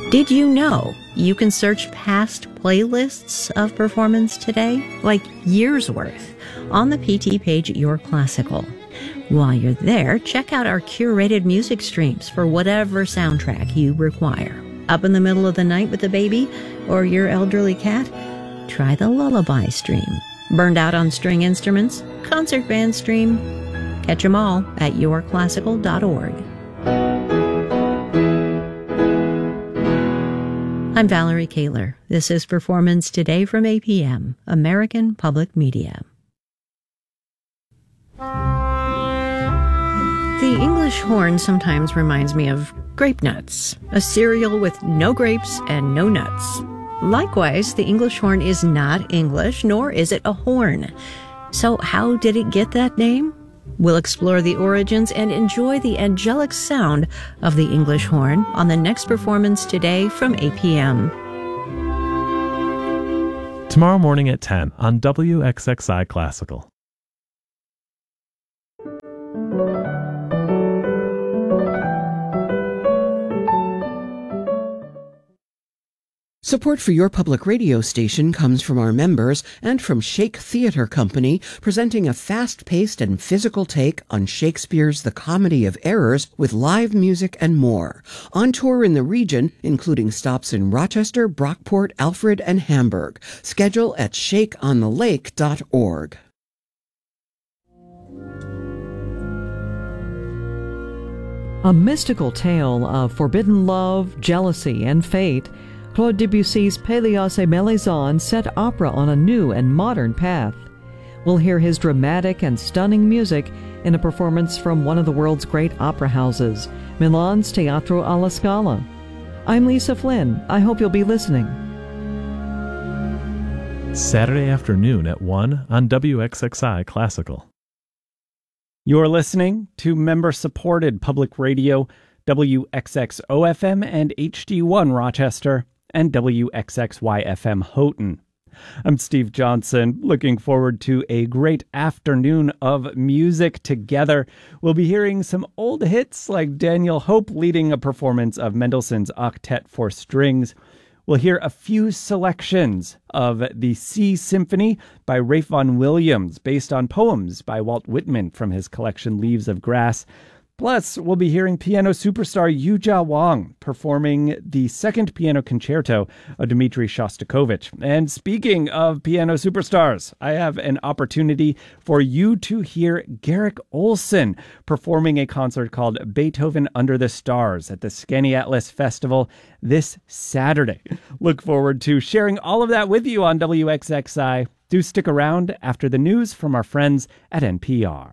Did you know you can search past playlists of Performance Today, like years worth, on the PT page at Your Classical? While you're there, check out our curated music streams for whatever soundtrack you require. Up in the middle of the night with the baby or your elderly cat? Try the Lullaby stream. Burned out on string instruments? Concert band stream. Catch 'em all at yourclassical.org. I'm Valerie Kaler. This is Performance Today from APM, American Public Media. The English horn sometimes reminds me of grape nuts, a cereal with no grapes and no nuts. Likewise, the English horn is not English, nor is it a horn. So how did it get that name? We'll explore the origins and enjoy the angelic sound of the English horn on the next Performance Today from APM. Tomorrow morning at 10 on WXXI Classical. Support for your public radio station comes from our members and from Shake Theatre Company, presenting a fast-paced and physical take on Shakespeare's The Comedy of Errors with live music and more. On tour in the region, including stops in Rochester, Brockport, Alfred, and Hamburg. Schedule at shakeonthelake.org. A mystical tale of forbidden love, jealousy, and fate, Claude Debussy's Pélias et Mélisande set opera on a new and modern path. We'll hear his dramatic and stunning music in a performance from one of the world's great opera houses, Milan's Teatro alla Scala. I'm Lisa Flynn. I hope you'll be listening. Saturday afternoon at 1 on WXXI Classical. You're listening to member-supported public radio, WXXO-FM and HD1 Rochester, and WXXY-FM Houghton. I'm Steve Johnson, looking forward to a great afternoon of music together. We'll be hearing some old hits like Daniel Hope leading a performance of Mendelssohn's Octet for Strings. We'll hear a few selections of the Sea Symphony by Ralph Vaughan Williams, based on poems by Walt Whitman from his collection Leaves of Grass. Plus, we'll be hearing piano superstar Yujia Wang performing the second piano concerto of Dmitri Shostakovich. And speaking of piano superstars, I have an opportunity for you to hear Garrick Ohlson performing a concert called Beethoven Under the Stars at the Skaneateles Festival this Saturday. Look forward to sharing all of that with you on WXXI. Do stick around after the news from our friends at NPR.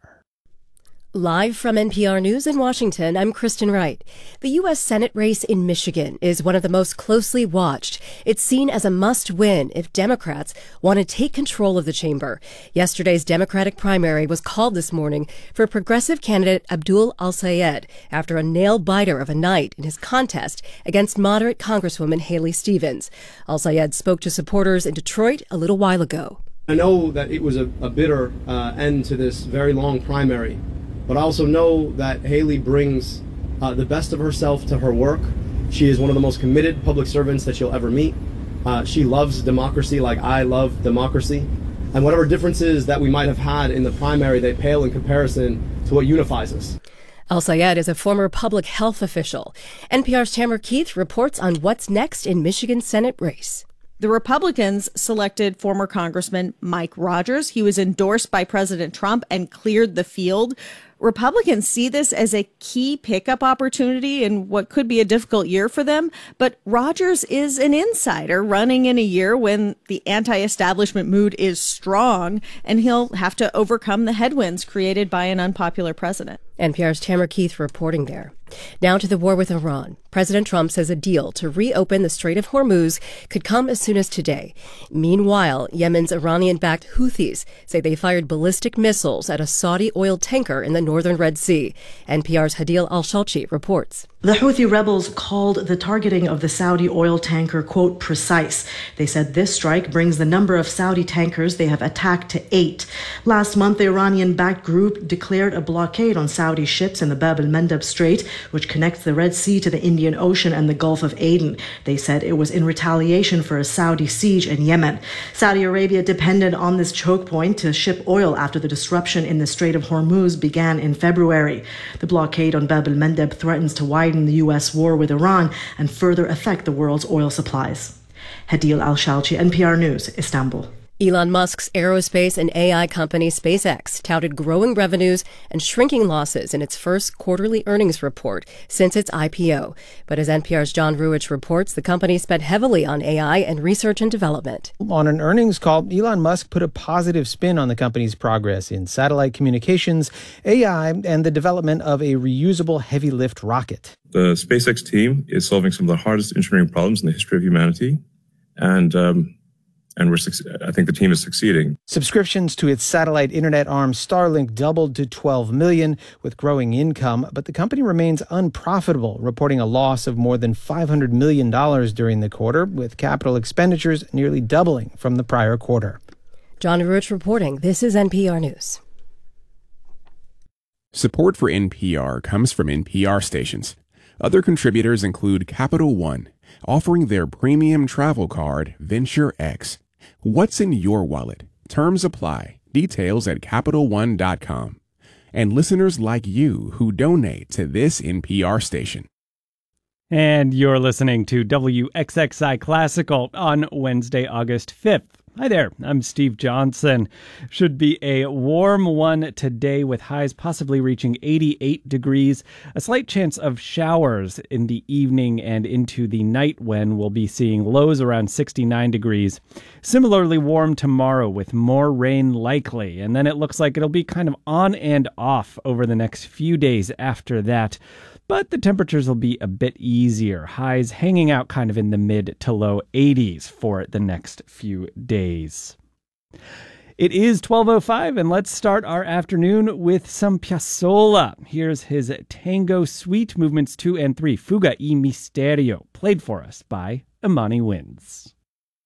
Live from NPR News in Washington, I'm Kristen Wright. The U.S. Senate race in Michigan is one of the most closely watched. It's seen as a must-win if Democrats want to take control of the chamber. Yesterday's Democratic primary was called this morning for progressive candidate Abdul Al-Sayed after a nail-biter of a night in his contest against moderate Congresswoman Haley Stevens. Al-Sayed spoke to supporters in Detroit a little while ago. I know that it was a bitter end to this very long primary. But I also know that Haley brings the best of herself to her work. She is one of the most committed public servants that you'll ever meet. She loves democracy like I love democracy. And whatever differences that we might have had in the primary, they pale in comparison to what unifies us. Al-Sayed is a former public health official. NPR's Tamara Keith reports on what's next in Michigan's Senate race. The Republicans selected former Congressman Mike Rogers. He was endorsed by President Trump and cleared the field. Republicans see this as a key pickup opportunity in what could be a difficult year for them. But Rogers is an insider running in a year when the anti-establishment mood is strong, and he'll have to overcome the headwinds created by an unpopular president. NPR's Tamara Keith reporting there. Now to the war with Iran. President Trump says a deal to reopen the Strait of Hormuz could come as soon as today. Meanwhile, Yemen's Iranian-backed Houthis say they fired ballistic missiles at a Saudi oil tanker in the northern Red Sea. NPR's Hadil Al-Shalchi reports. The Houthi rebels called the targeting of the Saudi oil tanker, quote, precise. They said this strike brings the number of Saudi tankers they have attacked to 8. Last month, the Iranian-backed group declared a blockade on Saudi ships in the Bab el-Mandeb Strait, which connects the Red Sea to the Indian Ocean and the Gulf of Aden. They said it was in retaliation for a Saudi siege in Yemen. Saudi Arabia depended on this choke point to ship oil after the disruption in the Strait of Hormuz began in February. The blockade on Bab el-Mandeb threatens to widen the U.S. war with Iran and further affect the world's oil supplies. Hadil Al-Shalchi, NPR News, Istanbul. Elon Musk's aerospace and AI company SpaceX touted growing revenues and shrinking losses in its first quarterly earnings report since its IPO. But as NPR's John Ruwitch reports, the company spent heavily on AI and research and development. On an earnings call, Elon Musk put a positive spin on the company's progress in satellite communications, AI, and the development of a reusable heavy-lift rocket. The SpaceX team is solving some of the hardest engineering problems in the history of humanity, and I think the team is succeeding. Subscriptions to its satellite internet arm Starlink doubled to 12 million with growing income, but the company remains unprofitable, reporting a loss of more than $500 million during the quarter, with capital expenditures nearly doubling from the prior quarter. John Ruwitch reporting. This is NPR News. Support for NPR comes from NPR stations. Other contributors include Capital One, offering their premium travel card, Venture X. What's in your wallet? Terms apply. Details at CapitalOne.com. And listeners like you who donate to this NPR station. And you're listening to WXXI Classical on Wednesday, August 5th. Hi there, I'm Steve Johnson. Should be a warm one today with highs possibly reaching 88 degrees. A slight chance of showers in the evening and into the night when we'll be seeing lows around 69 degrees. Similarly warm tomorrow with more rain likely. And then it looks like it'll be kind of on and off over the next few days after that. But the temperatures will be a bit easier. Highs hanging out kind of in the mid to low 80s for the next few days. It is 12:05, and let's start our afternoon with some Piazzolla. Here's his Tango Suite Movements 2 and 3, Fuga y Misterio, played for us by Imani Winds.